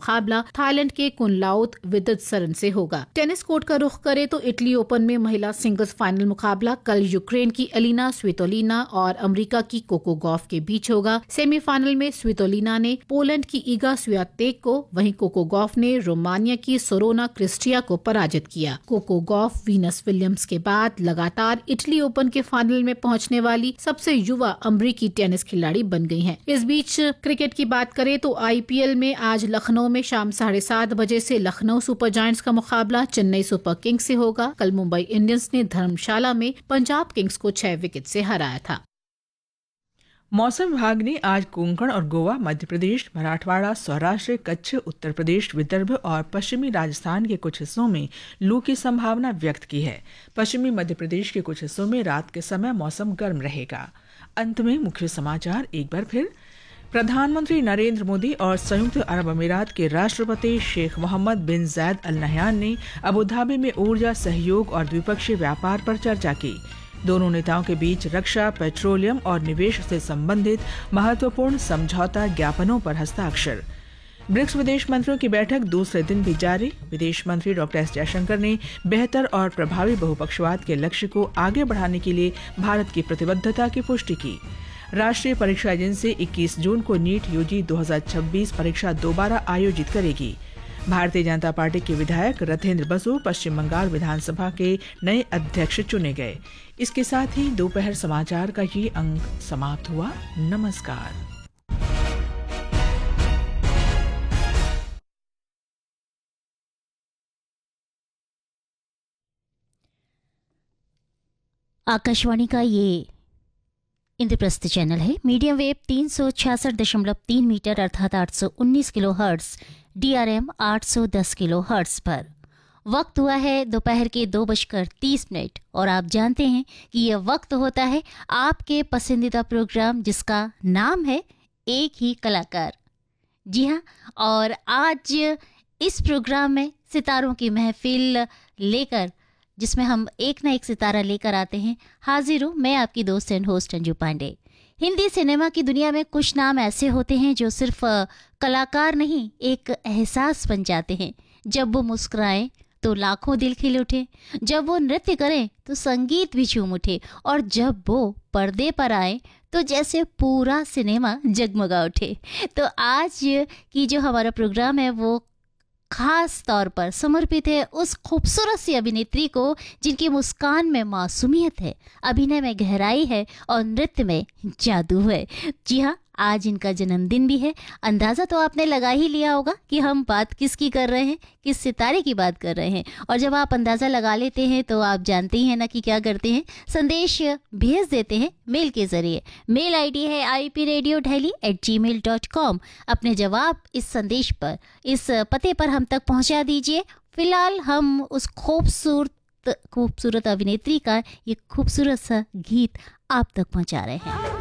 मुकाबला थाईलैंड के कुनलाउत विदितसरन से होगा। टेनिस कोर्ट का रुख करे तो इटली ओपन में महिला सिंगल्स फाइनल मुकाबला कल यूक्रेन की एलिना स्वितोलिना और अमेरिका की कोको गॉफ के बीच होगा। सेमीफाइनल में स्वितोलिना ने पोलैंड की ईगा स्वियातेक को, वहीं कोको गॉफ ने रोमानिया की सोरोना क्रिस्टिया को पराजित किया। कोको गॉफ वीनस विलियम्स के बाद लगातार इटली ओपन के फाइनल में पहुंचने वाली सबसे युवा अमेरिकी टेनिस खिलाड़ी बन गई हैं। इस बीच क्रिकेट की बात करें तो आईपीएल में आज लखनऊ में शाम 7:30 बजे से लखनऊ सुपर जायंट्स का मुकाबला चेन्नई सुपर किंग्स से होगा। कल मुंबई इंडियंस ने धर्मशाला में पंजाब किंग्स को 6 विकेट से हराया था। मौसम विभाग ने आज कोंकण और गोवा, मध्य प्रदेश, मराठवाड़ा, सौराष्ट्र, कच्छ, उत्तर प्रदेश, विदर्भ और पश्चिमी राजस्थान के कुछ हिस्सों में लू की संभावना व्यक्त की है। पश्चिमी मध्य प्रदेश के कुछ हिस्सों में रात के समय मौसम गर्म रहेगा। अंत में मुख्य समाचार एक बार फिर। प्रधानमंत्री नरेंद्र मोदी और संयुक्त अरब अमीरात के राष्ट्रपति शेख मोहम्मद बिन जायद अल नहयान ने अबू धाबी में ऊर्जा सहयोग और द्विपक्षीय व्यापार पर चर्चा की। दोनों नेताओं के बीच रक्षा, पेट्रोलियम और निवेश से संबंधित महत्वपूर्ण समझौता ज्ञापनों पर हस्ताक्षर। ब्रिक्स विदेश मंत्रियों की बैठक दूसरे दिन भी जारी। विदेश मंत्री डॉ. एस जयशंकर ने बेहतर और प्रभावी बहुपक्षवाद के लक्ष्य को आगे बढ़ाने के लिए भारत की प्रतिबद्धता की पुष्टि की। राष्ट्रीय परीक्षा एजेंसी 21 जून को नीट यूजी 2026 परीक्षा दोबारा आयोजित करेगी। भारतीय जनता पार्टी के विधायक रथेंद्र बसु पश्चिम बंगाल विधानसभा के नए अध्यक्ष चुने गए। इसके साथ ही दोपहर समाचार का ये अंक समाप्त हुआ। नमस्कार। आकाशवाणी का ये इंद्रप्रस्थ चैनल है। मीडियम वेव 366.3 मीटर अर्थात 819 kilo hertz, DRM 810 kilo hertz पर। वक्त हुआ है दोपहर के 2:30 और आप जानते हैं कि यह वक्त होता है आपके पसंदीदा प्रोग्राम जिसका नाम है एक ही कलाकार। जी हाँ, और आज इस प्रोग्राम में सितारों की महफिल लेकर, जिसमें हम एक न एक सितारा लेकर आते हैं, हाजिर हूँ मैं आपकी दोस्त and host Anju Pandey. Hindi cinema की दुनिया में कुछ नाम ऐसे होते हैं जो सिर्फ कलाकार नहीं, एक एहसास बन जाते हैं। जब वो मुस्कुराएं तो लाखों दिल खिल उठे, जब वो नृत्य करें तो संगीत भी झूम उठे, और जब वो पर्दे पर आए तो जैसे पूरा सिनेमा जगमगा उठे। तो आज की जो हमारा प्रोग्राम है वो खास तौर पर समर्पित है उस खूबसूरत सी अभिनेत्री को जिनकी मुस्कान में मासूमियत है, अभिनय में गहराई है और नृत्य में जादू है। जी हाँ, आज इनका जन्मदिन भी है। अंदाज़ा तो आपने लगा ही लिया होगा कि हम बात किसकी कर रहे हैं, किस सितारे की बात कर रहे हैं। और जब आप अंदाज़ा लगा लेते हैं तो आप जानते ही हैं ना कि क्या करते हैं, संदेश भेज देते हैं मेल के ज़रिए। मेल आईडी है ipradiodelhi@gmail.com। अपने जवाब इस संदेश पर, इस पते पर हम तक पहुंचा दीजिए। फिलहाल हम उस खूबसूरत अभिनेत्री का ये खूबसूरत सा गीत आप तक पहुंचा रहे हैं।